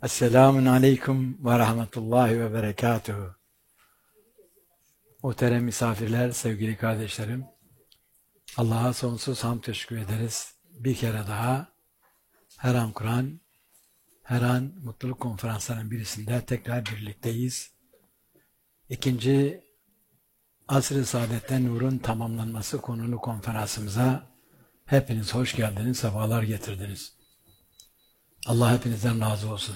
Esselamun Aleyküm ve Rahmetullahi ve Berekatuhu. Muhterem misafirler, sevgili kardeşlerim, Allah'a sonsuz hamd teşekkür ederiz. Bir kere daha her an Kur'an, her an mutluluk konferanslarının birisinde tekrar birlikteyiz. İkinci Asr-ı Saadet'te Nur'un tamamlanması konulu konferansımıza hepiniz hoş geldiniz, sefalar getirdiniz. Allah hepinizden razı olsun.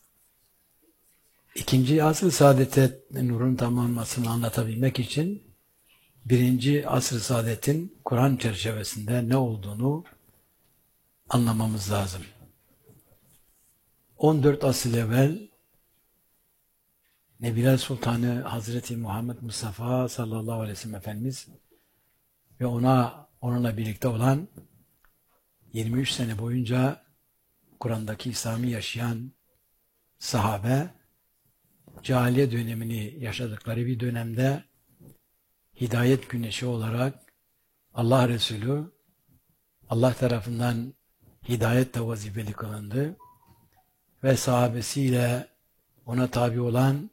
İkinci Asr-ı Saadet'te Nur'un tamamlanmasını anlatabilmek için birinci Asr-ı Saadet'in Kur'an çerçevesinde ne olduğunu anlamamız lazım. 14 asır evvel Nebiler Sultanı Hazreti Muhammed Mustafa sallallahu aleyhi ve sellem Efendimiz ve onunla birlikte olan 23 sene boyunca Kur'an'daki İslam'ı yaşayan sahabe, cahiliye dönemini yaşadıkları bir dönemde hidayet güneşi olarak Allah Resulü Allah tarafından hidayetle vazifeli kılındı ve sahabesiyle ona tabi olan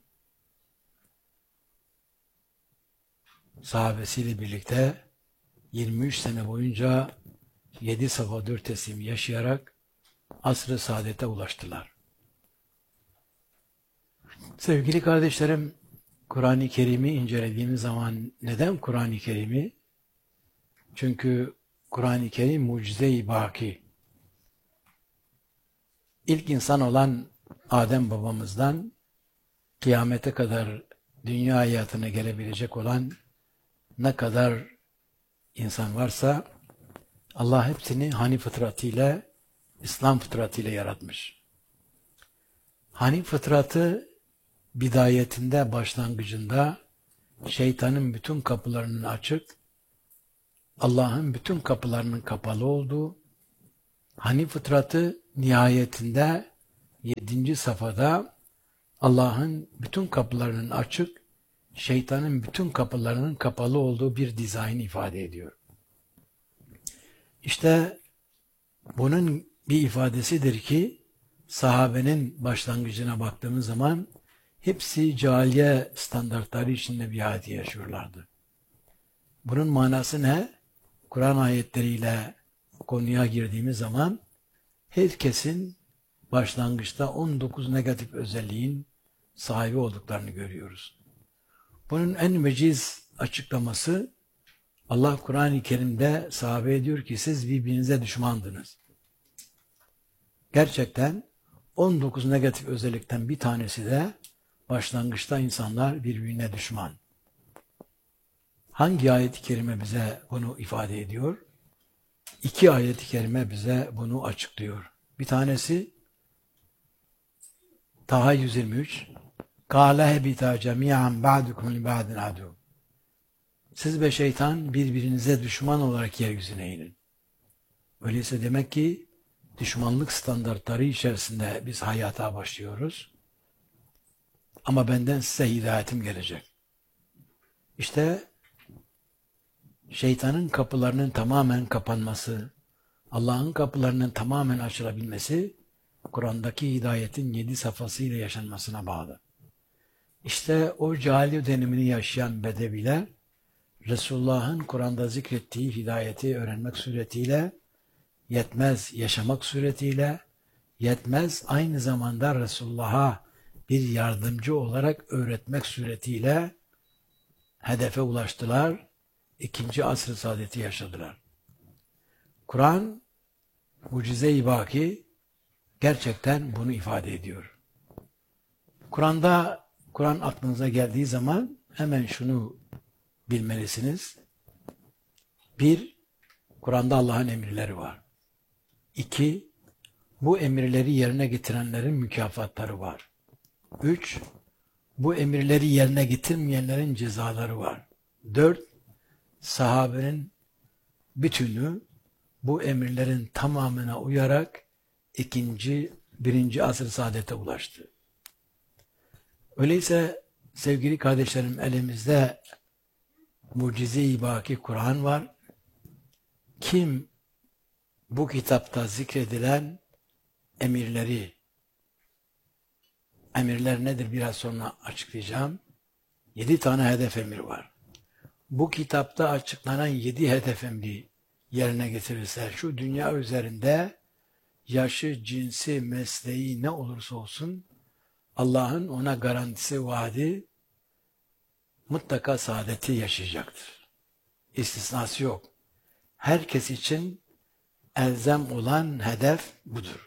sahabesiyle birlikte 23 sene boyunca 7 safa 4 teslim yaşayarak asr-ı saadete ulaştılar. Sevgili kardeşlerim, Kur'an-ı Kerim'i incelediğimiz zaman neden Kur'an-ı Kerim'i? Çünkü Kur'an-ı Kerim mucize-i baki. İlk insan olan Adem babamızdan kıyamete kadar dünya hayatına gelebilecek olan ne kadar insan varsa Allah hepsini Hanif fıtratıyla, İslam fıtratıyla yaratmış. Hanif fıtratı bidayetinde, başlangıcında şeytanın bütün kapılarının açık, Allah'ın bütün kapılarının kapalı olduğu, Hanif fıtratı nihayetinde 7. safhada Allah'ın bütün kapılarının açık, şeytanın bütün kapılarının kapalı olduğu bir dizayn ifade ediyor. İşte bunun bir ifadesidir ki sahabenin başlangıcına baktığımız zaman hepsi cahiliye standartları içinde bir hayat yaşıyorlardı. Bunun manası ne? Kur'an ayetleriyle konuya girdiğimiz zaman herkesin başlangıçta 19 negatif özelliğin sahibi olduklarını görüyoruz. Bunun en veciz açıklaması Allah Kur'an-ı Kerim'de sahabeye diyor ki siz birbirinize düşmandınız. Gerçekten 19 negatif özellikten bir tanesi de başlangıçta insanlar birbirine düşman. Hangi ayet-i kerime bize bunu ifade ediyor? 2 ayet-i kerime bize bunu açıklıyor. Bir tanesi Taha 123 قَالَ هَبِتَا جَمِيعًا بَعْدُكُمْ لِبَعْدٍ عَدُوٌ Siz ve şeytan birbirinize düşman olarak yeryüzüne inin. Öyleyse demek ki düşmanlık standartları içerisinde biz hayata başlıyoruz. Ama benden size hidayetim gelecek. İşte şeytanın kapılarının tamamen kapanması, Allah'ın kapılarının tamamen açılabilmesi, Kur'an'daki hidayetin 7 safhasıyla yaşanmasına bağlı. İşte o cahiliye dönemini yaşayan Bedeviler, Resulullah'ın Kur'an'da zikrettiği hidayeti öğrenmek suretiyle, yetmez yaşamak suretiyle, yetmez aynı zamanda Resulullah'a bir yardımcı olarak öğretmek suretiyle hedefe ulaştılar, 2. asr-ı saadeti yaşadılar. Kur'an, mucize-i baki gerçekten bunu ifade ediyor. Kur'an aklınıza geldiği zaman hemen şunu bilmelisiniz. 1. Kur'an'da Allah'ın emirleri var. 2. Bu emirleri yerine getirenlerin mükafatları var. 3. Bu emirleri yerine getirmeyenlerin cezaları var. 4. Sahabenin bütünü bu emirlerin tamamına uyarak 1. asr-ı saadete ulaştı. Öyleyse sevgili kardeşlerim elimizde mucize-i baki Kur'an var. Kim bu kitapta zikredilen emirleri emirler nedir biraz sonra açıklayacağım. 7 tane hedef emri var. Bu kitapta açıklanan 7 hedef emri yerine getirirse şu dünya üzerinde yaşı, cinsi, mesleği ne olursa olsun Allah'ın ona garantisi, vaadi mutlaka saadeti yaşayacaktır. İstisnası yok. Herkes için elzem olan hedef budur.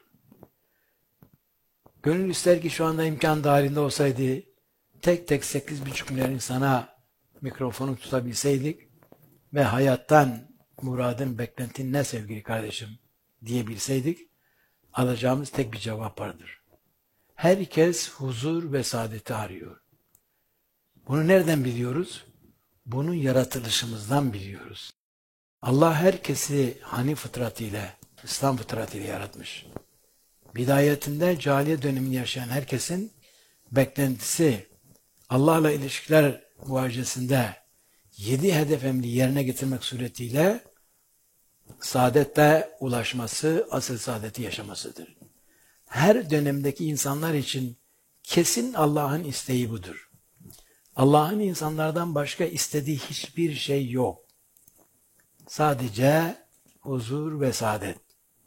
Gönül ister ki şu anda imkan dahilinde olsaydı tek tek 8,5 milyar insana mikrofonu tutabilseydik ve hayattan muradın, beklentin ne sevgili kardeşim diyebilseydik alacağımız tek bir cevap vardır. Herkes huzur ve saadeti arıyor. Bunu nereden biliyoruz? Bunu yaratılışımızdan biliyoruz. Allah herkesi Hanif fıtratıyla, İslam fıtratıyla yaratmış. Bidayetinde cahiliye dönemini yaşayan herkesin beklentisi Allah'la ilişkiler muhacesinde 7 hedef emri yerine getirmek suretiyle saadette ulaşması, asıl saadeti yaşamasıdır. Her dönemdeki insanlar için kesin Allah'ın isteği budur. Allah'ın insanlardan başka istediği hiçbir şey yok. Sadece huzur ve saadet.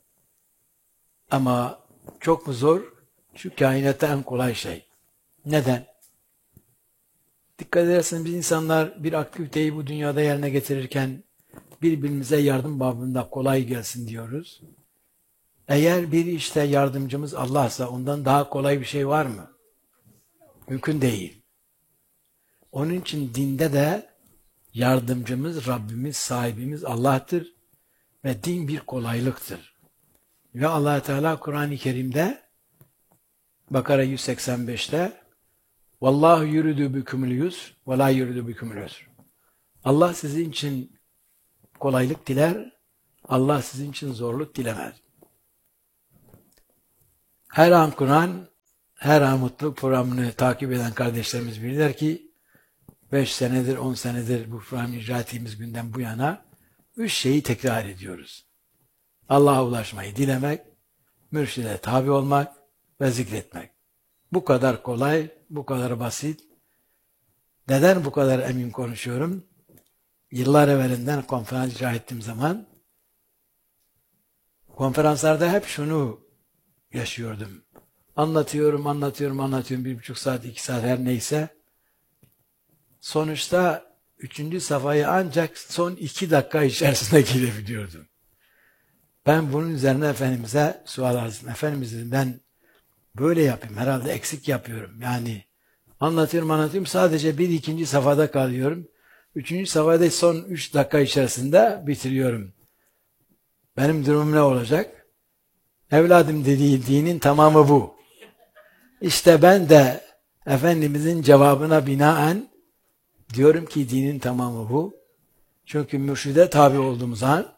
Ama çok mu zor? Şu kainatta en kolay şey. Neden? Dikkat ederseniz biz insanlar bir aktiviteyi bu dünyada yerine getirirken birbirimize yardım babında kolay gelsin diyoruz. Eğer bir işte yardımcımız Allah'sa ondan daha kolay bir şey var mı? Mümkün değil. Onun için dinde de yardımcımız, Rabbimiz, sahibimiz Allah'tır ve din bir kolaylıktır. Ve Allah Teala Kur'an-ı Kerim'de Bakara 185'te Vallahu yuridu bikumul yusr ve la yuridu bikumul usr. Allah sizin için kolaylık diler, Allah sizin için zorluk dilemez. Her an Kur'an, her an mutluluk programını takip eden kardeşlerimiz bilirler ki 5 senedir, 10 senedir bu programı icra ettiğimiz günden bu yana 3 şeyi tekrar ediyoruz. Allah'a ulaşmayı dilemek, mürşide tabi olmak ve zikretmek. Bu kadar kolay, bu kadar basit. Neden bu kadar emin konuşuyorum? Yıllar evvelinden konferans icra ettiğim zaman konferanslarda hep şunu yaşıyordum. Anlatıyorum, 1,5 saat, 2 saat her neyse. Sonuçta 3. safhayı ancak son 2 dakika içerisinde girebiliyordum. Ben bunun üzerine Efendimiz'e sual arz ettim. Efendimiz dedim, ben böyle yapayım, herhalde eksik yapıyorum. Yani anlatıyorum, sadece 1-2. safhada kalıyorum. 3. safhada son 3 dakika içerisinde bitiriyorum. Benim durumum ne olacak? Evladım dediği dinin tamamı bu. İşte ben de Efendimizin cevabına binaen diyorum ki dinin tamamı bu. Çünkü mürşide tabi olduğumuz an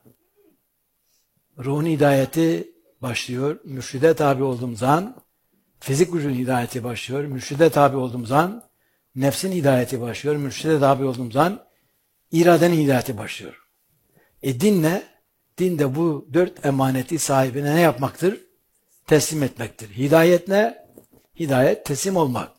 ruhun hidayeti başlıyor. Mürşide tabi olduğumuz an fizik gücün hidayeti başlıyor. Mürşide tabi olduğumuz an nefsin hidayeti başlıyor. Mürşide tabi olduğumuz an iradenin hidayeti başlıyor. Din ne? Din de bu 4 emaneti sahibine ne yapmaktır? Teslim etmektir. Hidayet ne? Hidayet teslim olmak.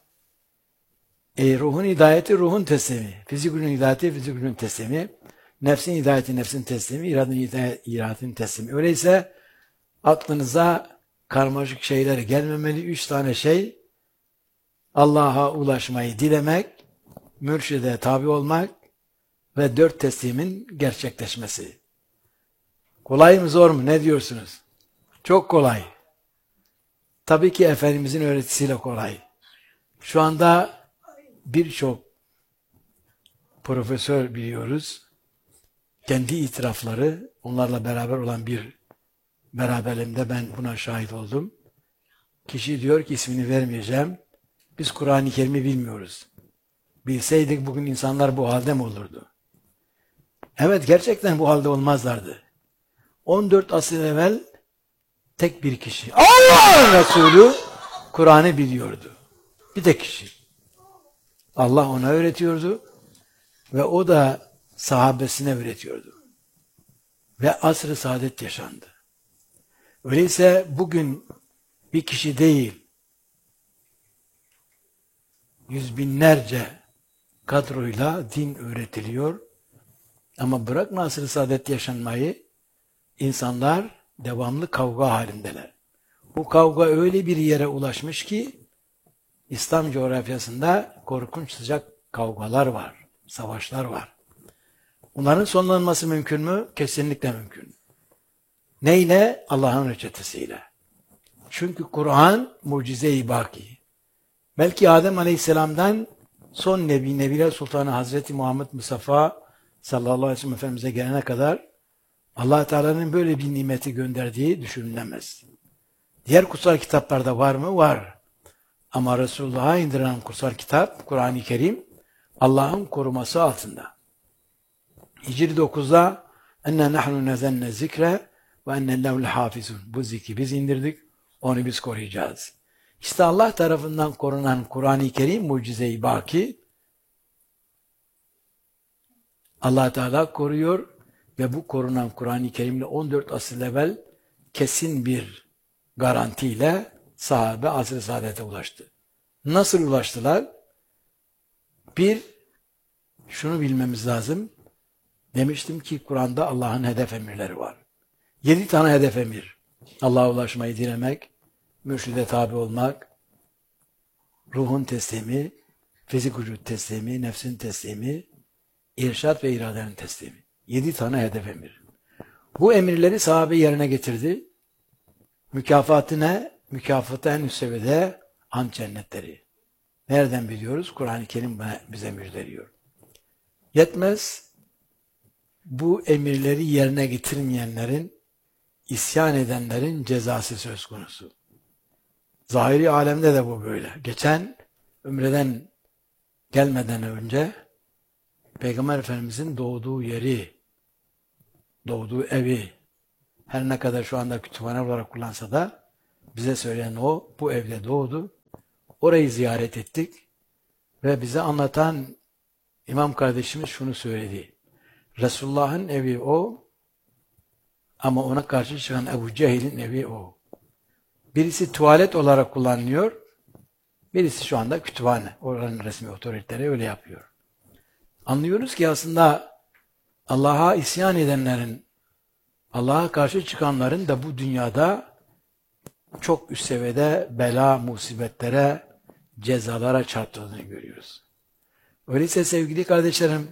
Ruhun hidayeti ruhun teslimi. Fizik gücün hidayeti fizik gücün teslimi. Nefsin hidayeti nefsin teslimi. İradenin hidayeti iradenin teslimi. Öyleyse aklınıza karmaşık şeyler gelmemeli. 3 tane şey: Allah'a ulaşmayı dilemek, mürşide tabi olmak ve 4 teslimin gerçekleşmesi. Kolay mı zor mu? Ne diyorsunuz? Çok kolay. Tabii ki Efendimizin öğretisiyle kolay. Şu anda birçok profesör biliyoruz. Kendi itirafları, onlarla beraber olan bir beraberliğimde ben buna şahit oldum. Kişi diyor ki, ismini vermeyeceğim, biz Kur'an-ı Kerim'i bilmiyoruz. Bilseydik bugün insanlar bu halde mi olurdu? Evet, gerçekten bu halde olmazlardı. 14 asır evvel tek bir kişi, Allah Resulü Kur'an'ı biliyordu. Bir tek kişi. Allah ona öğretiyordu ve o da sahabesine öğretiyordu. Ve asr-ı saadet yaşandı. Öyleyse bugün bir kişi değil, yüz binlerce kadroyla din öğretiliyor. Ama bırakın asr-ı saadet yaşanmayı, insanlar devamlı kavga halindeler. Bu kavga öyle bir yere ulaşmış ki, İslam coğrafyasında korkunç sıcak kavgalar var, savaşlar var. Bunların sonlanması mümkün mü? Kesinlikle mümkün. Neyle? Allah'ın reçetesiyle. Çünkü Kur'an mucize-i baki. Belki Adem Aleyhisselam'dan son Nebi, Nebiler Sultanı Hazreti Muhammed Mustafa sallallahu aleyhi ve sellem Efendimiz'e gelene kadar Allah Teala'nın böyle bir nimeti gönderdiği düşünülemez. Diğer kutsal kitaplarda var mı? Var. Ama Resulullah'a indirilen kutsal kitap, Kur'an-ı Kerim, Allah'ın koruması altında. Hicri 9'da enne nahnu nezenne zikre ve ennellehul hafizun. Bu zikri biz indirdik, onu biz koruyacağız. İşte Allah tarafından korunan Kur'an-ı Kerim mucize-i baki. Allah Teala koruyor ve bu korunan Kur'an-ı Kerim'le 14 asır evvel kesin bir garantiyle sahabe asr-ı saadete ulaştı. Nasıl ulaştılar? Bir, şunu bilmemiz lazım. Demiştim ki Kur'an'da Allah'ın hedef emirleri var. 7 tane hedef emir. Allah'a ulaşmayı dilemek, mürşide tabi olmak, ruhun teslimi, fizik vücut teslimi, nefsin teslimi, irşad ve iradenin teslimi. 7 tane hedef emir. Bu emirleri sahabe yerine getirdi. Mükafatı ne? Mükafatı en üst seviyede an cennetleri. Nereden biliyoruz? Kur'an-ı Kerim bize müjdeliyor. Yetmez, bu emirleri yerine getirmeyenlerin, isyan edenlerin cezası söz konusu. Zahiri alemde de bu böyle. Geçen Ümre'den gelmeden önce Peygamber Efendimizin doğduğu yeri, doğduğu evi, her ne kadar şu anda kütüphane olarak kullansa da bize söyleyen o, bu evde doğdu. Orayı ziyaret ettik ve bize anlatan imam kardeşimiz şunu söyledi. Resulullah'ın evi o ama ona karşı çıkan Ebu Cehil'in evi o. Birisi tuvalet olarak kullanılıyor, birisi şu anda kütüphane. Oranın resmi otoriteleri öyle yapıyor. Anlıyoruz ki aslında Allah'a isyan edenlerin, Allah'a karşı çıkanların da bu dünyada çok üst seviyede bela, musibetlere, cezalara çarptığını görüyoruz. Öyleyse sevgili kardeşlerim,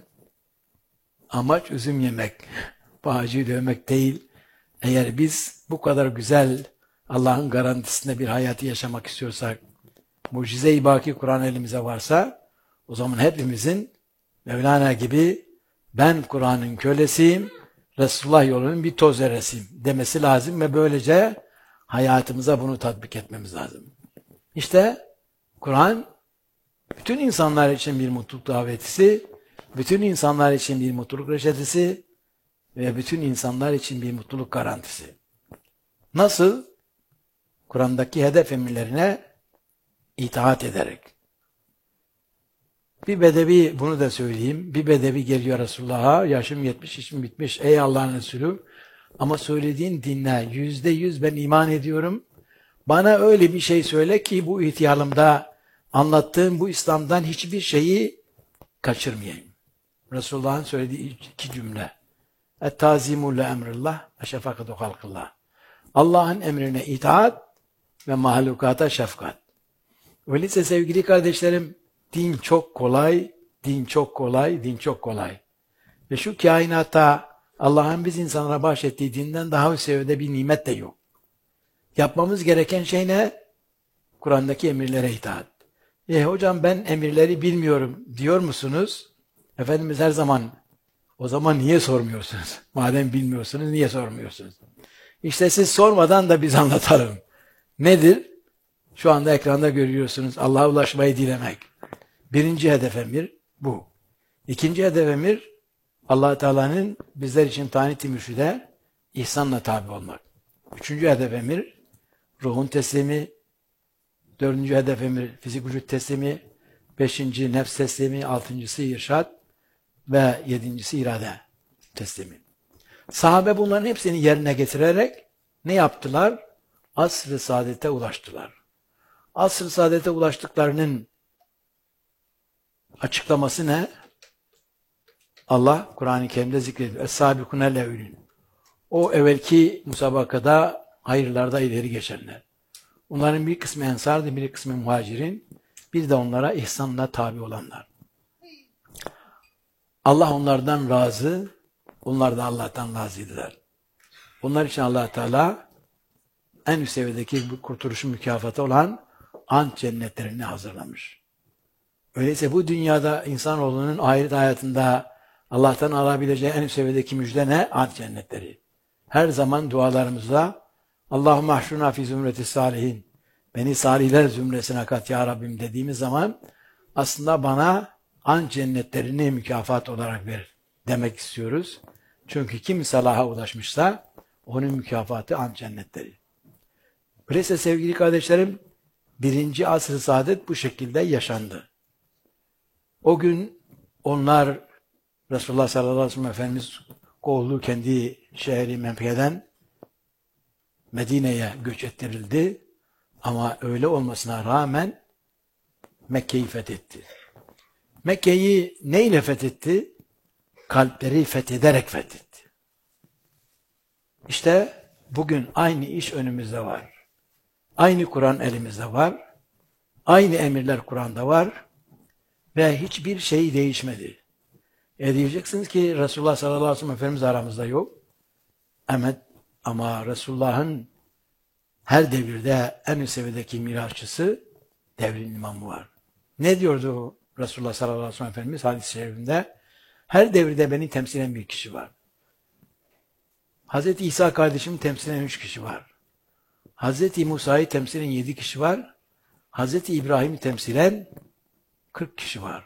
amaç üzüm yemek, bağcıyı dövmek değil. Eğer biz bu kadar güzel Allah'ın garantisinde bir hayatı yaşamak istiyorsak, mucize-i baki Kur'an elimize varsa, o zaman hepimizin Mevlana gibi ben Kur'an'ın kölesiyim, Resulullah yolunun bir toz zerresiyim demesi lazım ve böylece hayatımıza bunu tatbik etmemiz lazım. İşte Kur'an bütün insanlar için bir mutluluk davetisi, bütün insanlar için bir mutluluk reçetesi ve bütün insanlar için bir mutluluk garantisi. Nasıl? Kur'an'daki hedef emirlerine itaat ederek. Bir bedevi, bunu da söyleyeyim, bir bedevi geliyor Resulullah'a, yaşım 70, işim bitmiş, ey Allah'ın Resulü, ama söylediğin dinle, %100 ben iman ediyorum, bana öyle bir şey söyle ki bu ihtiyarımda anlattığım bu İslam'dan hiçbir şeyi kaçırmayayım. Resulullah'ın söylediği 2 cümle. Et-tazimu le emrillah ve şefakatu halkillah. Allah'ın emrine itaat ve mahlukata şefkat. Öyleyse sevgili kardeşlerim, din çok kolay, din çok kolay, din çok kolay. Ve şu kainatta Allah'ın biz insanlara bahşettiği dinden daha üst seviyede bir nimet de yok. Yapmamız gereken şey ne? Kur'an'daki emirlere itaat. Hocam ben emirleri bilmiyorum diyor musunuz? Efendimiz her zaman, o zaman niye sormuyorsunuz? Madem bilmiyorsunuz niye sormuyorsunuz? İşte siz sormadan da biz anlatalım. Nedir? Şu anda ekranda görüyorsunuz. Allah'a ulaşmayı dilemek. 1. hedef emir bu. 2. hedef emir Allah Teala'nın bizler için tayin-i mürşide ihsanla tabi olmak. 3. hedef emir ruhun teslimi. 4. hedef emir fizik vücut teslimi. 5. nefs teslimi. 6. irşad ve 7. irade teslimi. Sahabe bunların hepsini yerine getirerek ne yaptılar? Asr-ı saadete ulaştılar. Asr-ı saadete ulaştıklarının Açıklaması ne? Allah Kur'an-ı Kerim'de zikrediyor. Es-sâbikûne lev'ülün. O evvelki musabakada hayırlarda ileri geçenler. Onların bir kısmı ensardı, bir kısmı muhacirin, bir de onlara ihsanla tabi olanlar. Allah onlardan razı, onlar da Allah'tan razıydılar. Onlar için Allah Teala en üst seviyedeki bu kurtuluşun mükafatı olan ant cennetlerini hazırlamış. Öyleyse bu dünyada insanoğlunun ahiret hayatında Allah'tan alabileceği en üst seviyedeki müjde ne? Ant cennetleri. Her zaman dualarımızda Allahümme ahşurna fi zümreti salihin, beni salihler zümresine kat ya Rabbim dediğimiz zaman aslında bana ant cennetlerini mükafat olarak ver demek istiyoruz. Çünkü kim salaha ulaşmışsa onun mükafatı ant cennetleri. Öyleyse sevgili kardeşlerim, birinci asr-ı saadet bu şekilde yaşandı. O gün onlar Resulullah sallallahu aleyhi ve sellem Efendimiz kovuldu, kendi şehri Mekke'den Medine'ye göç ettirildi. Ama öyle olmasına rağmen Mekke'yi fethetti. Mekke'yi neyle fethetti? Kalpleri fethederek fethetti. İşte bugün aynı iş önümüzde var. Aynı Kur'an elimizde var. Aynı emirler Kur'an'da var. Ve hiçbir şey değişmedi. Diyeceksiniz ki Resulullah sallallahu aleyhi ve sellem Efendimiz aramızda yok. Evet, ama Resulullah'ın her devirde en üst seviyedeki mirasçısı devrin imamı var. Ne diyordu Resulullah sallallahu aleyhi ve sellem Efendimiz hadis-i şerifinde? Her devirde beni temsilen bir kişi var. Hazreti İsa kardeşimi temsilen 3 kişi var. Hazreti Musa'yı temsilen 7 kişi var. Hazreti İbrahim'i temsilen 40 kişi var.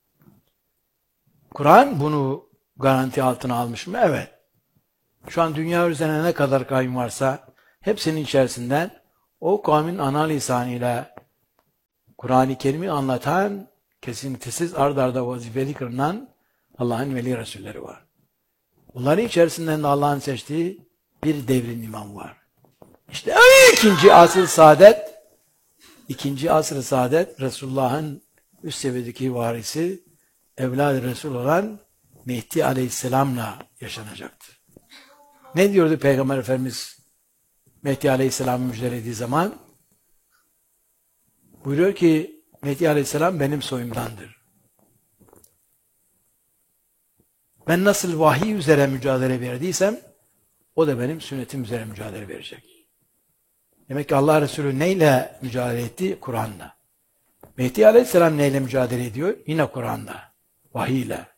Kur'an bunu garanti altına almış mı? Evet. Şu an dünya üzerine ne kadar kavim varsa hepsinin içerisinden o kavmin ana lisanıyla Kur'an-ı Kerim'i anlatan, kesintisiz ard arda vazifeli kılınan Allah'ın veli Resulleri var. Bunların içerisinden de Allah'ın seçtiği bir devrin imamı var. İşte ikinci asr-ı saadet Resulullah'ın üst seviyedeki varisi, evlad-ı Resul olan Mehdi Aleyhisselam'la yaşanacaktı. Ne diyordu Peygamber Efendimiz Mehdi Aleyhisselam'ı müjdelediği zaman? Buyuruyor ki Mehdi Aleyhisselam benim soyumdandır. Ben nasıl vahiy üzere mücadele verdiysem o da benim sünnetim üzere mücadele verecek. Demek ki Allah Resulü neyle mücadele etti? Kur'an'la. Mehdi Aleyhisselam neyle mücadele ediyor? Yine Kur'an'la, vahiyle.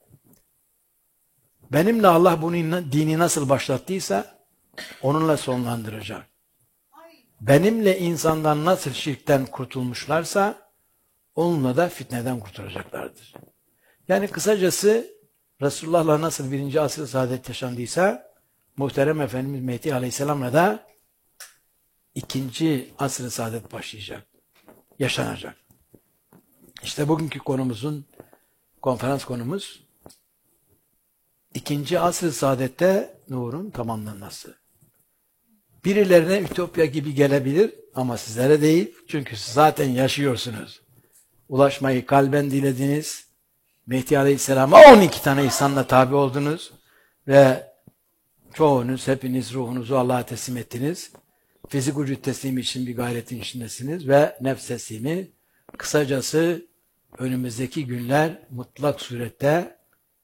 Benimle Allah bunun dini nasıl başlattıysa onunla sonlandıracak. Benimle insandan nasıl şirkten kurtulmuşlarsa onunla da fitneden kurtulacaklardır. Yani kısacası Resulullah'la nasıl birinci asr-ı saadet yaşandıysa muhterem Efendimiz Mehdi Aleyhisselam'la da ikinci asr-ı saadet başlayacak. Yaşanacak. İşte bugünkü konferans konumuz ikinci asr-ı saadette nurun tamamlanması. Birilerine ütopya gibi gelebilir ama sizlere değil. Çünkü siz zaten yaşıyorsunuz. Ulaşmayı kalben dilediniz. Mehdi Aleyhisselam'a 12 tane ihsanla tabi oldunuz. Ve çoğunuz, hepiniz ruhunuzu Allah'a teslim ettiniz. Fizik vücut teslimi için bir gayretin içindesiniz ve nefs teslimi. Kısacası önümüzdeki günler mutlak surette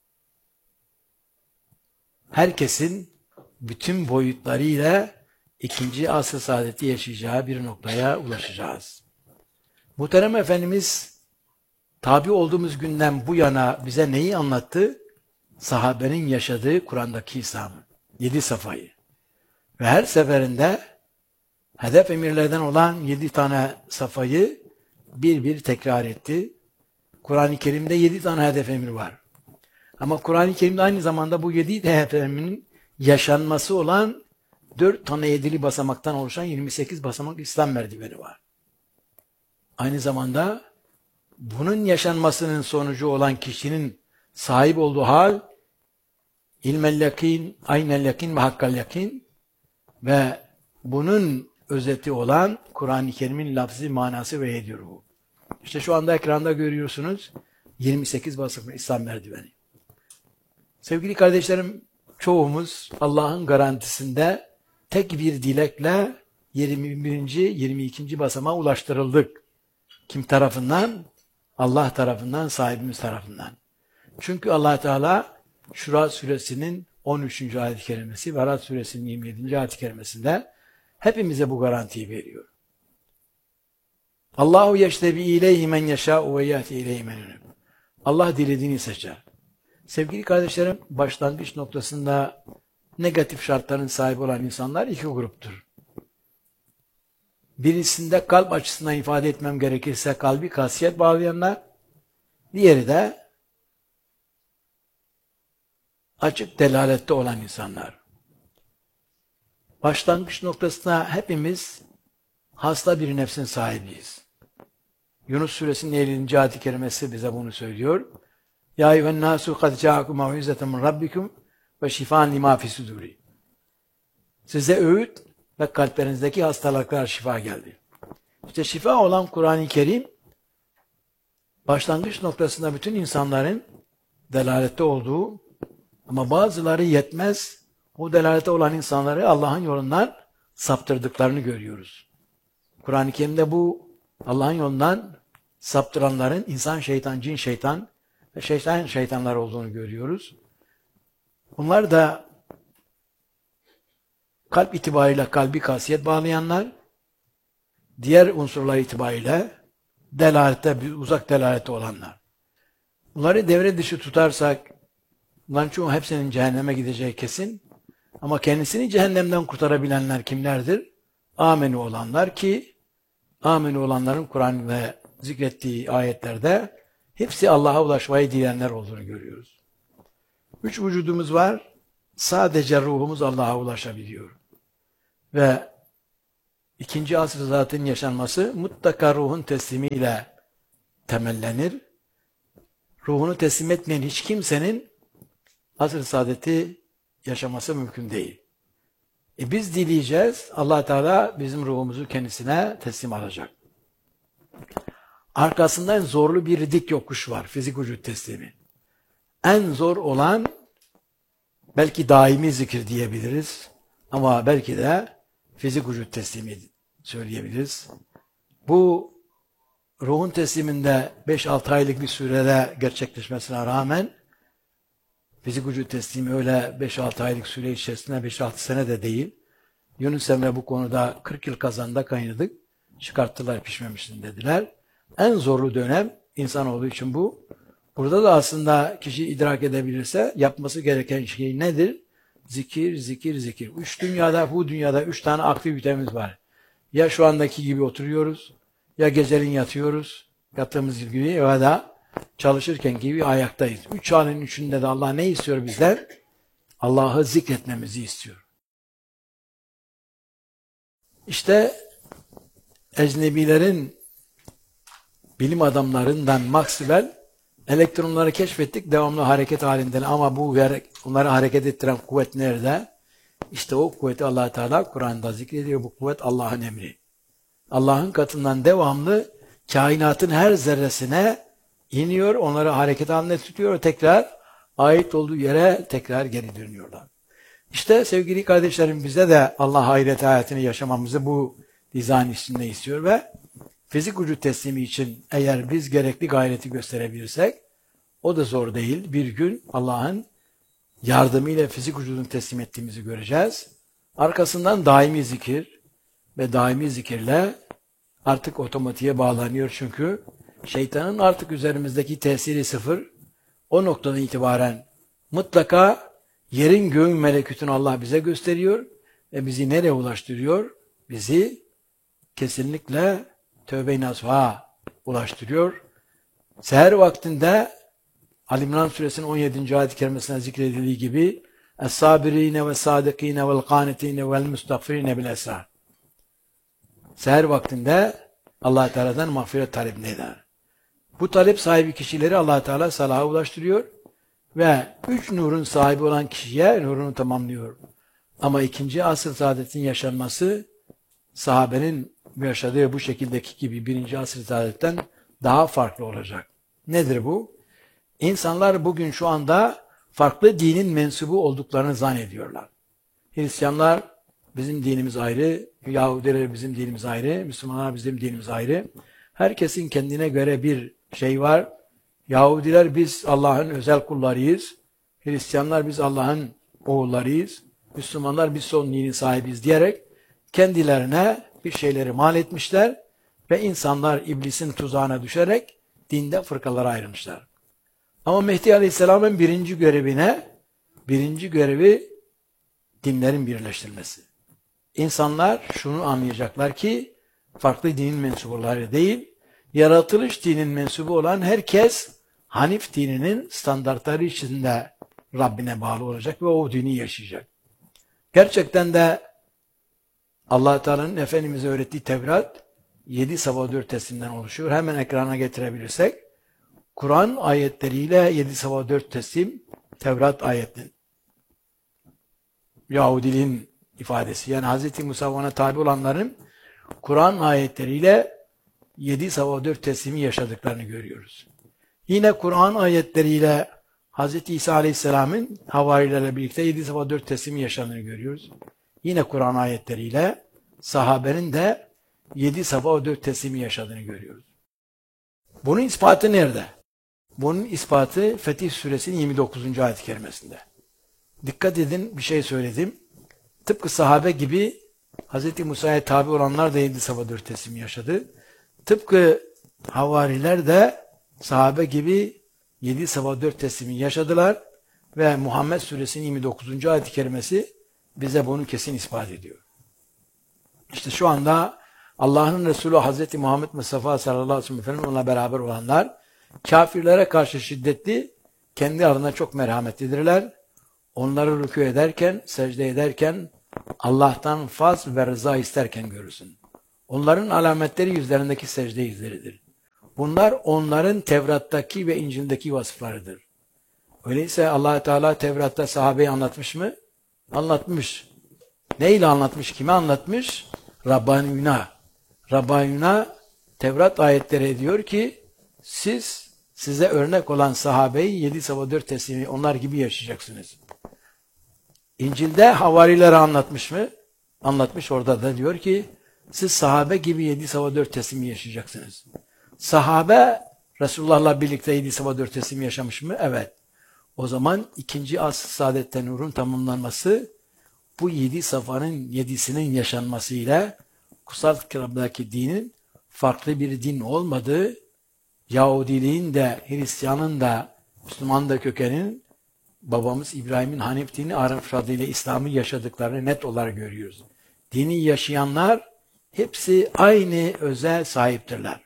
herkesin bütün boyutlarıyla ikinci asr-ı saadeti yaşayacağı bir noktaya ulaşacağız. Muhterem Efendimiz tabi olduğumuz günden bu yana bize neyi anlattı? Sahabenin yaşadığı Kur'an'daki İslam'ı. 7 safhayı. Ve her seferinde hedef emirlerden olan 7 tane safhayı bir tekrar etti. Kur'an-ı Kerim'de 7 tane hedef emir var. Ama Kur'an-ı Kerim'de aynı zamanda bu 7 hedef emrinin yaşanması olan 4 tane 7'li basamaktan oluşan 28 basamak İslam merdiveni var. Aynı zamanda bunun yaşanmasının sonucu olan kişinin sahip olduğu hal ilmel yakin, aynel yakin ve hakkal yakin ve bunun özeti olan Kur'an-ı Kerim'in lafzi manası ve ediyor bu. İşte şu anda ekranda görüyorsunuz. 28 basamaklı İslam merdiveni. Sevgili kardeşlerim, çoğumuz Allah'ın garantisinde tek bir dilekle 21. 22. basamağa ulaştırıldık. Kim tarafından? Allah tarafından, sahibimiz tarafından. Çünkü Allah Teala Şura suresinin 13. ayet-i kerimesi ve Ra'd suresinin 27. ayet-i kerimesinde hepimize bu garantiyi veriyor. Allahu yeştebi ileyhi men yeşâ'u ve yâti ileyhi men yunib. Allah dilediğini seçer. Sevgili kardeşlerim, başlangıç noktasında negatif şartların sahibi olan insanlar iki gruptur. Birisinde kalp açısından ifade etmem gerekirse kalbi kasiyet bağlayanlar, diğeri de açık delalette olan insanlar. Başlangıç noktasında hepimiz hasta bir nefsin sahibiyiz. Yunus suresinin 50. ayet-i kerimesi bize bunu söylüyor. Ya eyyühen nasu kad ca'akum mev'izeten min rabbikum ve şifan lima fi suduri. Size öğüt ve kalplerinizdeki hastalıklar şifa geldi. İşte şifa olan Kur'an-ı Kerim başlangıç noktasında bütün insanların delalette olduğu ama bazıları yetmez o delalette olan insanları Allah'ın yolundan saptırdıklarını görüyoruz. Kur'an-ı Kerim'de bu Allah'ın yolundan saptıranların insan şeytan, cin şeytan ve şeytanlar olduğunu görüyoruz. Bunlar da kalp itibariyle kalbi kasiyet bağlayanlar, diğer unsurlar itibariyle delalette, uzak delalette olanlar. Bunları devre dışı tutarsak, bunların çoğu hepsinin cehenneme gideceği kesin. Ama kendisini cehennemden kurtarabilenler kimlerdir? Amenü olanlar ki, amenü olanların Kur'an ve zikrettiği ayetlerde hepsi Allah'a ulaşmayı dileyenler olduğunu görüyoruz. 3 vücudumuz var. Sadece ruhumuz Allah'a ulaşabiliyor. Ve ikinci asr zatın yaşanması mutlaka ruhun teslimiyle temellenir. Ruhunu teslim etmeyen hiç kimsenin asr-ı saadeti yaşaması mümkün değil. Biz dileyeceğiz. Allah Teala bizim ruhumuzu kendisine teslim alacak. Arkasından zorlu bir dik yokuş var. Fizik vücut teslimi. En zor olan belki daimi zikir diyebiliriz. Ama belki de fizik vücut teslimi söyleyebiliriz. Bu ruhun tesliminde 5-6 aylık bir sürede gerçekleşmesine rağmen fizik vücut teslimi öyle 5-6 aylık süre içerisinde 5-6 sene de değil. Yunus Emre bu konuda 40 yıl kazanda kaynadık. Çıkarttılar pişmemişsin dediler. En zorlu dönem insanoğlu için bu. Burada da aslında kişi idrak edebilirse yapması gereken şey nedir? Zikir, zikir, zikir. Bu dünyada 3 tane aktivitemiz var. Ya şu andaki gibi oturuyoruz, ya gecenin yatıyoruz, yattığımız gibi ya da çalışırken gibi ayaktayız. 3 halin üçünde de Allah ne istiyor bizden? Allah'ı zikretmemizi istiyor. İşte ecnebilerin, bilim adamlarından Maxwell, elektronları keşfettik, devamlı hareket halinde ama onları hareket ettiren kuvvet nerede? İşte o kuvveti Allah Teala Kur'an'da zikrediyor. Bu kuvvet Allah'ın emri. Allah'ın katından devamlı kainatın her zerresine iniyor, onları hareket halinde tutuyor, tekrar ait olduğu yere tekrar geri dönüyorlar. İşte sevgili kardeşlerim bize de Allah ahiret hayatını yaşamamızı bu dizayn içinde istiyor ve fizik vücut teslimi için eğer biz gerekli gayreti gösterebilirsek o da zor değil. Bir gün Allah'ın yardımıyla fizik vücudunu teslim ettiğimizi göreceğiz. Arkasından daimi zikir ve daimi zikirle artık otomatiğe bağlanıyor çünkü şeytanın artık üzerimizdeki tesiri sıfır. O noktadan itibaren mutlaka yerin göğün melekutunu Allah bize gösteriyor ve bizi nereye ulaştırıyor? Bizi kesinlikle tövbe-i nasuha ulaştırıyor. Seher vaktinde Ali İmran suresinin 17. ayet-i kerimesine zikredildiği gibi Es-sabirine ve sadikine vel kanitine vel mustagfirine bil esrar. Seher vaktinde Allah Teala'dan mağfiret talebini eder. Bu talep sahibi kişileri Allah Teala salaha ulaştırıyor ve 3 nurun sahibi olan kişiye nurunu tamamlıyor. Ama ikinci asr saadetin yaşanması sahabenin yaşadığı bu şekildeki gibi birinci asr saadetten daha farklı olacak. Nedir bu? İnsanlar bugün şu anda farklı dinin mensubu olduklarını zannediyorlar. Hristiyanlar bizim dinimiz ayrı, Yahudiler bizim dinimiz ayrı, Müslümanlar bizim dinimiz ayrı. Herkesin kendine göre bir şey var. Yahudiler biz Allah'ın özel kullarıyız. Hristiyanlar biz Allah'ın oğullarıyız. Müslümanlar biz son dinin sahibiyiz diyerek kendilerine bir şeyleri mal etmişler ve insanlar iblisin tuzağına düşerek dinde fırkalara ayrılmışlar. Ama Mehdi Aleyhisselam'ın birinci görevi dinlerin birleştirilmesi. İnsanlar şunu anlayacaklar ki farklı dinin mensupları değil, yaratılış dinin mensubu olan herkes Hanif dininin standartları içinde Rabbine bağlı olacak ve o dini yaşayacak. Gerçekten de Allah Teala'nın Efendimiz'e öğrettiği Tevrat 7 Sabahat 4 teslimden oluşuyor. Hemen ekrana getirebilirsek Kur'an ayetleriyle 7 Sabahat 4 teslim Tevrat ayetinin Yahudiliğin ifadesi. Yani Hz. Musa ona tabi olanların Kur'an ayetleriyle 7 Sabahat 4 teslimi yaşadıklarını görüyoruz. Yine Kur'an ayetleriyle Hz. İsa Aleyhisselam'ın havarilerle birlikte 7 Sabahat 4 teslimi yaşandığını görüyoruz. Yine Kur'an ayetleriyle sahabenin de 7 Sabahat 4 teslimi yaşadığını görüyoruz. Bunun ispatı nerede? Bunun ispatı Fetih Suresinin 29. ayet-i kerimesinde. Dikkat edin, bir şey söyledim. Tıpkı sahabe gibi Hz. Musa'ya tabi olanlar da 7 Sabahat 4 teslimi yaşadı. Tıpkı havariler de sahabe gibi 7 Sabahat 4 teslimi yaşadılar ve Muhammed Suresinin 29. ayet-i kerimesi bize bunu kesin ispat ediyor. İşte şu anda Allah'ın Resulü Hz. Muhammed Mustafa sallallahu aleyhi ve sellem onunla beraber olanlar kafirlere karşı şiddetli, kendi aralarında çok merhametlidirler. Onları rükû ederken, secde ederken Allah'tan faz ve rıza isterken görürsün. Onların alametleri yüzlerindeki secde izleridir. Bunlar onların Tevrat'taki ve İncil'deki vasıflarıdır. Öyleyse Allah Teala Tevrat'ta sahabeyi anlatmış mı? Anlatmış. Neyle anlatmış? Kime anlatmış? Rabbaniyuna. Rabbaniyuna Tevrat ayetleri diyor ki size örnek olan sahabeyi 7 Sabahat 4 teslimi onlar gibi yaşayacaksınız. İncil'de havarilere anlatmış mı? Anlatmış, orada da diyor ki siz sahabe gibi 7 Sabahat 4 teslimi yaşayacaksınız. Sahabe Resulullah'la birlikte 7 Sabahat 4 teslimi yaşamış mı? Evet. O zaman ikinci asr-ı saadette nurun tamamlanması bu 7 safanın 7'sinin yaşanmasıyla kutsal kitaptaki dinin farklı bir din olmadığı, Yahudiliğin de, Hristiyanın da, Müslüman da kökenin babamız İbrahim'in Hanif dini Arap adıyla İslam'ı yaşadıklarını net olarak görüyoruz. Dini yaşayanlar hepsi aynı özel sahiptirler.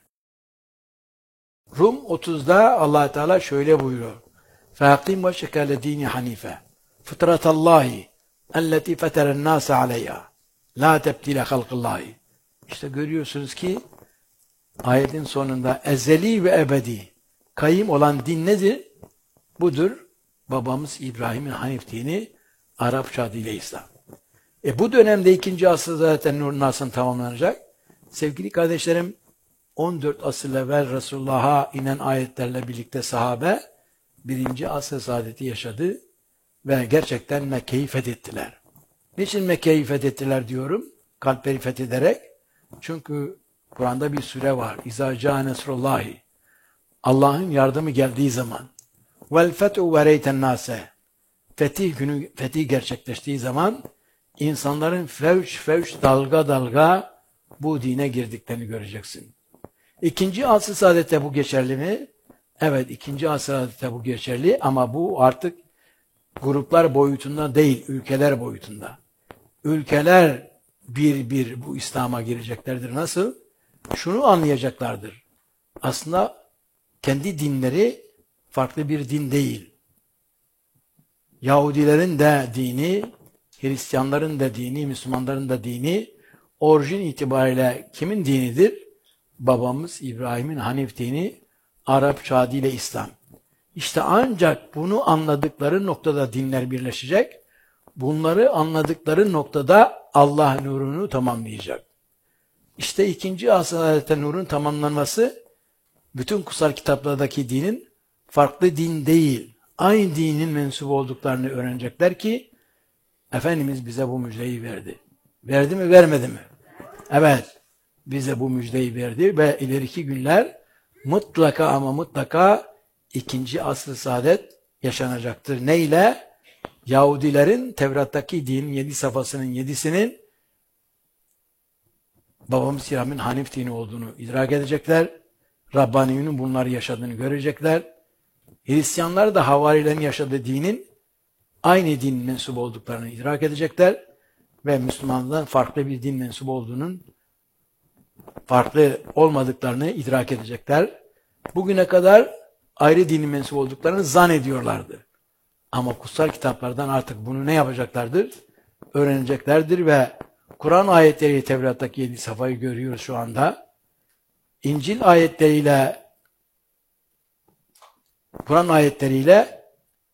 Rum 30'da Allah Teala şöyle buyuruyor. فَاَقِمْ وَشَكَ لَد۪ينِ حَن۪يفًا فِطْرَةَ اللّٰهِ اَلَّتِي فَتَرَ النَّاسَ عَلَيْهَا لَا تَبْدِيلَ خَلْقِ اللّٰهِ. İşte görüyorsunuz ki ayetin sonunda ezeli ve ebedi kayyım olan din nedir? Budur. Babamız İbrahim'in Hanif dini Arapça adıyla İslam. Bu dönemde 2. asır zaten nur nasıl tamamlanacak? Sevgili kardeşlerim, 14 asır evvel Resulullah'a inen ayetlerle birlikte sahabe 1. asır saadeti yaşadı ve gerçekten Mekke'yi fethettiler. Niçin Mekke'yi fethettiler diyorum? Kalpleri fethederek. Çünkü Kur'an'da bir sure var. İzâ câ nesrullâhi. Allah'ın yardımı geldiği zaman. Vel fethu ve reyten nâse. Fetih günü, fetih gerçekleştiği zaman insanların fevç dalga dalga bu dine girdiklerini göreceksin. 2. asr-ı saadette bu geçerli mi? Evet, 2. asr-ı saadette bu geçerli ama bu artık gruplar boyutunda değil, ülkeler boyutunda. Ülkeler bir bu İslam'a gireceklerdir. Nasıl? Şunu anlayacaklardır. Aslında kendi dinleri farklı bir din değil. Yahudilerin de dini, Hristiyanların da dini, Müslümanların da dini orijin itibariyle kimin dinidir? Babamız İbrahim'in Hanif dini, Arapça adıyla İslam. İşte ancak bunu anladıkları noktada dinler birleşecek. Bunları anladıkları noktada Allah nurunu tamamlayacak. İşte 2. asr-ı nurun tamamlanması bütün kutsal kitaplardaki dinin farklı din değil, aynı dinin mensubu olduklarını öğrenecekler ki Efendimiz bize bu müjdeyi verdi. Verdi mi, vermedi mi? Evet, bize bu müjdeyi verdi ve ileriki günler mutlaka ama mutlaka ikinci asr-ı saadet yaşanacaktır. Ne ile? Yahudilerin Tevrat'taki dinin 7 safhasının 7'sinin babamız İbrahim'in Hanif dini olduğunu idrak edecekler. Rabbani'nin bunları yaşadığını görecekler. Hristiyanlar da havarilerin yaşadığı dinin aynı din mensubu olduklarını idrak edecekler. Ve Müslümanlardan farklı bir din mensubu olduğunun farklı olmadıklarını idrak edecekler. Bugüne kadar ayrı dinin mensubu olduklarını zannediyorlardı. Ama kutsal kitaplardan artık bunu ne yapacaklardır? Öğreneceklerdir ve Kur'an ayetleri Tevrat'taki 7 safhayı görüyoruz şu anda. İncil ayetleriyle Kur'an ayetleriyle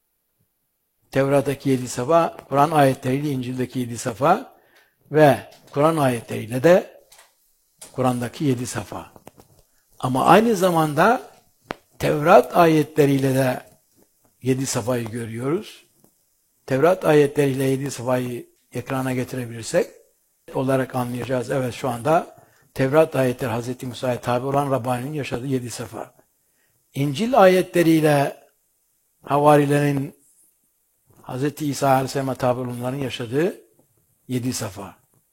Tevrat'taki 7 safha, Kur'an ayetleriyle İncil'deki 7 safha ve Kur'an ayetleriyle de Kur'an'daki 7 safha. Ama aynı zamanda Tevrat ayetleriyle de 7 safhayı görüyoruz. Tevrat ayetleriyle 7 safhayı ekrana getirebilirsek olarak anlayacağız. Evet, şu anda Tevrat ayetleri Hz. Musa'ya tabi olan Rabbani'nin yaşadığı 7 safha. İncil ayetleriyle havarilerin Hz. İsa Aleyhisselam'a tabi olanların yaşadığı 7 safha.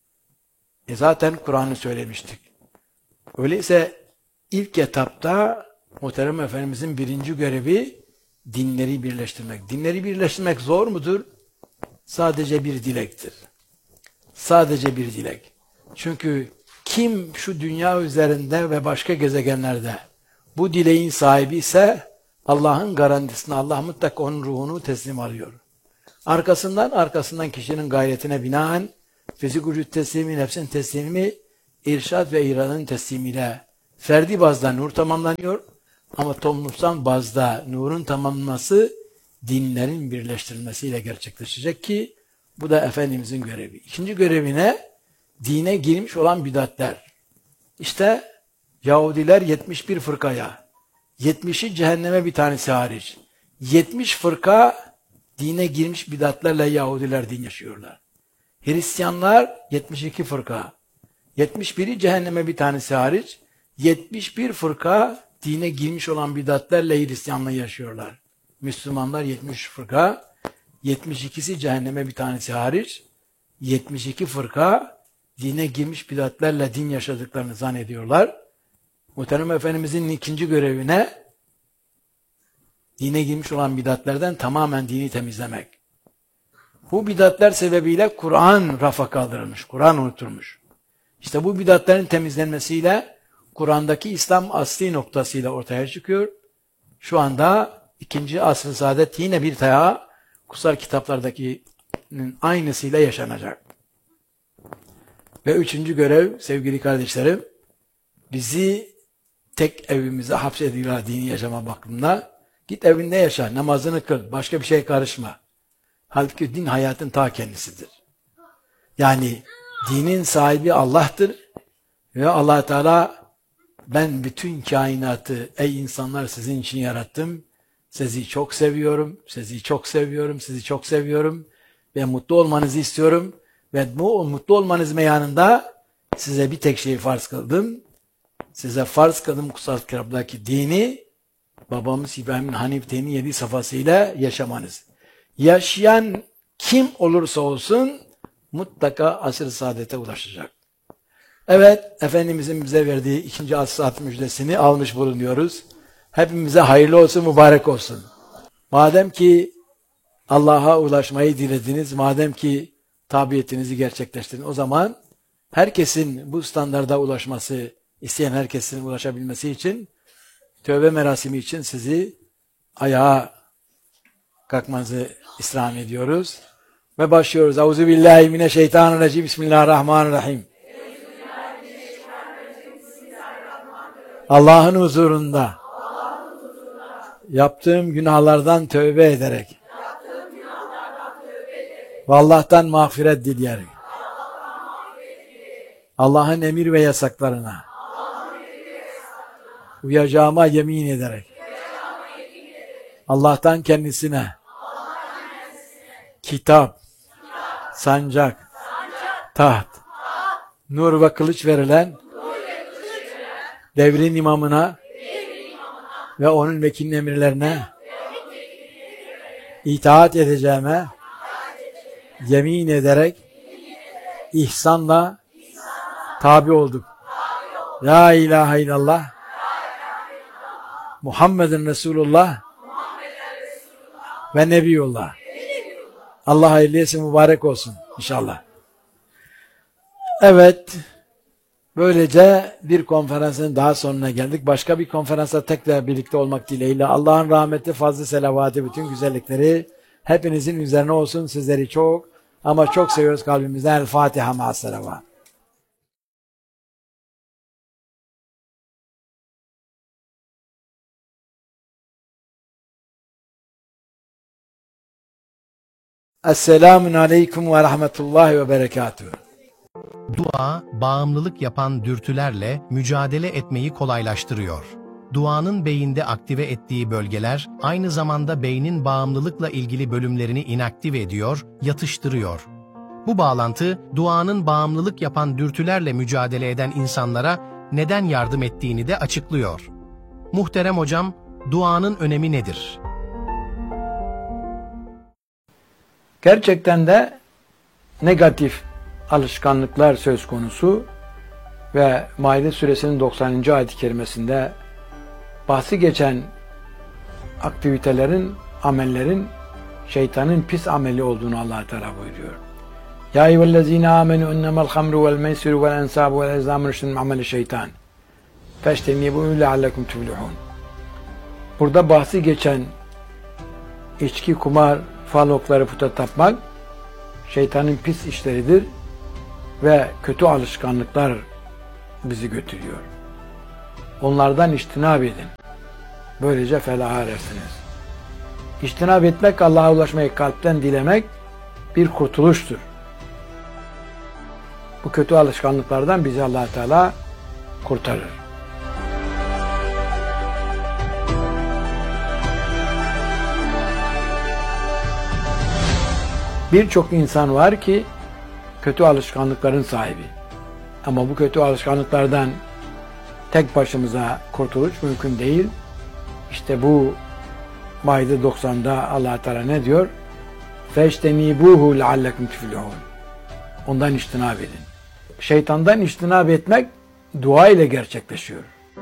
Zaten Kur'an'ı söylemiştik. Öyleyse ilk etapta Muhterem Efendimizin birinci görevi dinleri birleştirmek. Dinleri birleştirmek zor mudur? Sadece bir dilektir. Sadece bir dilek. Çünkü kim şu dünya üzerinde ve başka gezegenlerde bu dileğin sahibi ise Allah'ın garantisini, Allah mutlaka onun ruhunu teslim alıyor. Arkasından kişinin gayretine binaen fizik vücut teslimi, nefsin teslimi, irşad ve iradenin teslimiyle ferdi bazda nur tamamlanıyor. Ama toplumsal bazda nurun tamamlanması dinlerin birleştirilmesiyle gerçekleşecek ki bu da Efendimizin görevi. İkinci görevine dine girmiş olan bidatler. İşte Yahudiler 71 fırkaya, 70'i cehenneme bir tanesi hariç. 70 fırka dine girmiş bidatlerle Yahudiler din yaşıyorlar. Hristiyanlar 72 fırka, 71'i cehenneme bir tanesi hariç. 71 fırka dine girmiş olan bidatlerle Hristiyanlığı yaşıyorlar. Müslümanlar 70 fırka, 72'si cehenneme bir tanesi hariç, 72 fırka dine girmiş bidatlerle din yaşadıklarını zannediyorlar. Muhterem Efendimizin ikinci görevine dine girmiş olan bidatlerden tamamen dini temizlemek. Bu bidatler sebebiyle Kur'an rafa kaldırılmış, Kur'an unutulmuş. İşte bu bidatlerin temizlenmesiyle Kur'an'daki İslam asli noktasıyla ortaya çıkıyor. Şu anda ikinci asr-ı saadet yine bir daha kutsal kitaplardakinin aynısıyla yaşanacak. Ve üçüncü görev sevgili kardeşlerim, bizi tek evimize hapsediyorlar dini yaşama bakımında. Git evinde yaşa, namazını kıl, başka bir şey karışma. Halbuki din hayatın ta kendisidir. Yani dinin sahibi Allah'tır ve Allah Teala ben bütün kainatı ey insanlar sizin için yarattım. Sizi çok seviyorum, sizi çok seviyorum, sizi çok seviyorum ve mutlu olmanızı istiyorum. Ve bu mutlu olmanız meyanında size bir tek şeyi farz kıldım. Size farz kıldım kutsal kitaptaki dini, babamız İbrahim'in Hanif dini 7 safhasıyla yaşamanız. Yaşayan kim olursa olsun mutlaka asr-ı saadete ulaşacak. Evet, Efendimizin bize verdiği ikinci asr-ı saadet müjdesini almış bulunuyoruz. Hepimize hayırlı olsun, mübarek olsun. Madem ki Allah'a ulaşmayı dilediniz, madem ki tabiyetinizi gerçekleştirin, o zaman herkesin bu standarda ulaşması, isteyen herkesin ulaşabilmesi için, tövbe merasimi için sizi ayağa kalkmanızı istirham ediyoruz. Ve başlıyoruz. Euzubillahimineşşeytanirracim. Bismillahirrahmanirrahim. Allah'ın huzurunda yaptığım günahlardan tövbe ederek ve Allah'tan mağfiret dileyerek Allah'ın emir ve yasaklarına uyacağıma yemin ederek Allah'tan kendisine kitap, sancak, taht, nur ve kılıç verilen devrin imamına ve onun vekilin emirlerine itaat edeceğime yemin ederek ihsanla tabi oldum. La ilahe illallah Muhammedun Resulullah ve Nebiyullah. Allah hayırlı etsin, mübarek olsun inşallah. Evet, böylece bir konferansın daha sonuna geldik. Başka bir konferansa tekrar birlikte olmak dileğiyle Allah'ın rahmeti, fazlı selavatı, bütün güzellikleri hepinizin üzerine olsun. Sizleri çok ama çok seviyoruz kalbimizden. El Fatiha ma'as-selavat. Esselamun aleyküm ve rahmetullahi ve berekatuhu. Dua, bağımlılık yapan dürtülerle mücadele etmeyi kolaylaştırıyor. Duanın beyinde aktive ettiği bölgeler, aynı zamanda beynin bağımlılıkla ilgili bölümlerini inaktive ediyor, yatıştırıyor. Bu bağlantı, duanın bağımlılık yapan dürtülerle mücadele eden insanlara neden yardım ettiğini de açıklıyor. Muhterem hocam, duanın önemi nedir? Gerçekten de negatif alışkanlıklar söz konusu ve Maide suresinin 90. ayet-i kerimesinde bahsi geçen aktivitelerin, amellerin şeytanın pis ameli olduğunu Allah Teala buyuruyor. Ya eyyühellezine amenu innemel hamru vel meisiru vel ensabu vel ezlamu ricsun min ameli şeytan. Feştenibuhu leallekum tuflihun. Burada bahsi geçen içki, kumar, fal okları, puta tapmak şeytanın pis işleridir ve kötü alışkanlıklar bizi götürüyor. Onlardan içtinab edin. Böylece felaha erersiniz. İçtinab etmek, Allah'a ulaşmayı kalpten dilemek bir kurtuluştur. Bu kötü alışkanlıklardan bizi Allah Teala kurtarır. Birçok insan var ki kötü alışkanlıkların sahibi. Ama bu kötü alışkanlıklardan tek başımıza kurtuluş mümkün değil. İşte bu Maide 90'da Allah Teala ne diyor? Feştenibuhu leallekum tuflihun. Ondan içtinab edin. Şeytandan içtinab etmek dua ile gerçekleşiyor.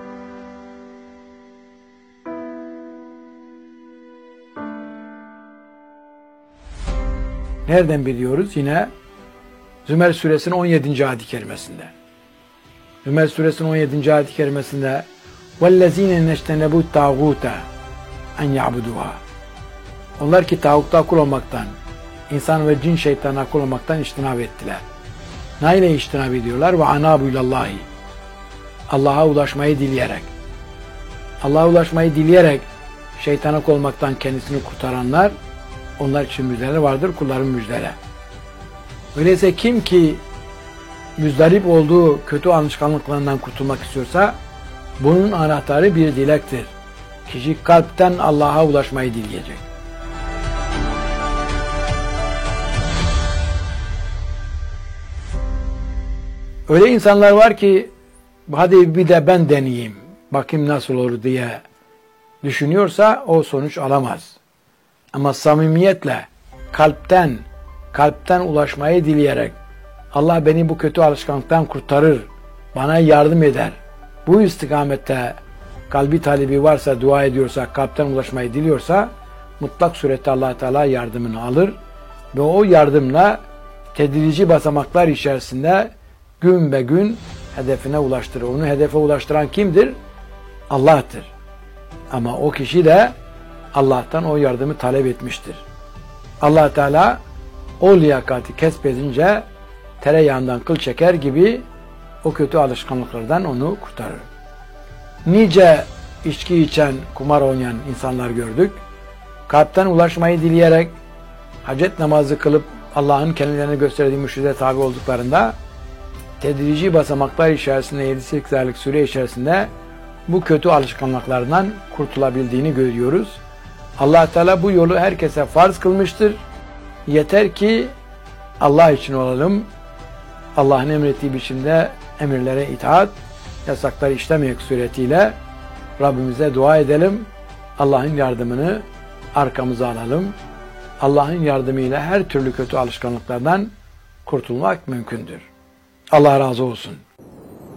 Nereden biliyoruz? Yine Zümer suresinin 17. ayet-i kerimesinde. Zümer suresinin 17. ayet-i kerimesinde وَالَّذ۪ينَ نَجْتَنَبُوا التَّاغُوتَ اَنْ يَعْبُدُوهَا. Onlar ki tağutta kul olmaktan, insan ve cin şeytanına kul olmaktan içtinab ettiler. Neyle içtinab ediyorlar? وَعَنَابُ اللّٰهِ. Allah'a ulaşmayı dileyerek. Allah'a ulaşmayı dileyerek şeytana kul olmaktan kendisini kurtaranlar, onlar için müjdeler vardır, kulların müjdeleri. Öyleyse kim ki müzdarip olduğu kötü alışkanlıklarından kurtulmak istiyorsa, bunun anahtarı bir dilektir. Kişi kalpten Allah'a ulaşmayı dileyecek. Öyle insanlar var ki, hadi bir de ben deneyeyim, bakayım nasıl olur diye düşünüyorsa o sonuç alamaz. Ama samimiyetle, kalpten ulaşmayı dileyerek, Allah beni bu kötü alışkanlıktan kurtarır, bana yardım eder. Bu istikamette kalbi talebi varsa, dua ediyorsa, kalpten ulaşmayı diliyorsa, mutlak surette Allah Teala yardımını alır ve o yardımla tedrici basamaklar içerisinde gün be gün hedefine ulaştırır. Onu hedefe ulaştıran kimdir? Allah'tır. Ama o kişi de Allah'tan o yardımı talep etmiştir. Allah Teala o liyakati kesbedince tereyağından kıl çeker gibi o kötü alışkanlıklardan onu kurtarır. Nice içki içen, kumar oynayan insanlar gördük. Kalpten ulaşmayı dileyerek hacet namazı kılıp Allah'ın kendilerine gösterdiği mürşide tabi olduklarında tedrici basamaklar içerisinde 7-8 aylık süre içerisinde bu kötü alışkanlıklardan kurtulabildiğini görüyoruz. Allah Teala bu yolu herkese farz kılmıştır. Yeter ki Allah için olalım. Allah'ın emrettiği biçimde emirlere itaat, yasakları işlemek suretiyle Rabbimize dua edelim. Allah'ın yardımını arkamıza alalım. Allah'ın yardımıyla her türlü kötü alışkanlıklardan kurtulmak mümkündür. Allah razı olsun.